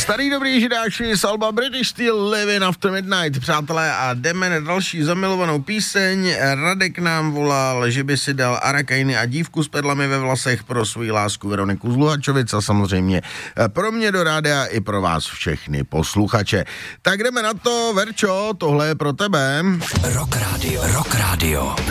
Starý dobrý židáči z alba British Steel Living After Midnight, přátelé, a jdeme na další zamilovanou píseň. Radek nám volal, že by si dal Arakajny a dívku s perlami ve vlasech pro svou lásku Veroniku z Luhačovic a samozřejmě pro mě do rádia i pro vás všechny posluchače. Tak jdeme na to, Verčo, tohle je pro tebe. Rock Radio.